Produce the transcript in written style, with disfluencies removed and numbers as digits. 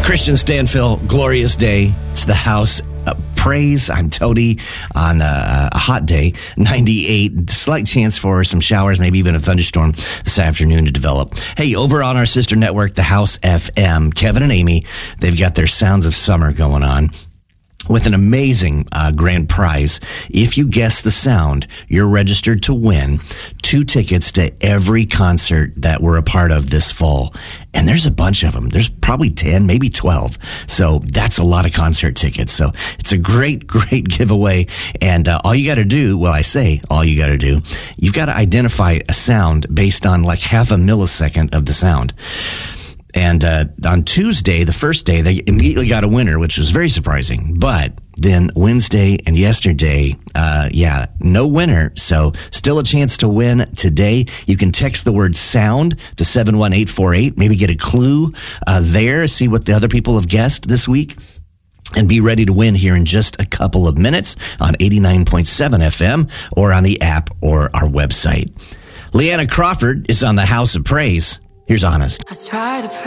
Christian Stanfill, Glorious Day. It's the House of Praise. I'm Tony on a hot day, 98. Slight chance for some showers, maybe even a thunderstorm this afternoon to develop. Hey, over on our sister network, the House FM, Kevin and Amy, they've got their Sounds of Summer going on with an amazing grand prize. If you guess the sound, you're registered to win 2 tickets to every concert that we're a part of this fall. And there's a bunch of them. There's probably 10, maybe 12. So that's a lot of concert tickets. So it's a great, great giveaway. And all you got to do, well, I say all you got to do, you've got to identify a sound based on like half a millisecond of the sound. And on Tuesday, the first day, they immediately got a winner, which was very surprising. But then Wednesday and yesterday, no winner. So still a chance to win today. You can text the word sound to 71848. Maybe get a clue there. See what the other people have guessed this week. And be ready to win here in just a couple of minutes on 89.7 FM or on the app or our website. Leanna Crawford is on the House of Praise. Here's Honest. I try to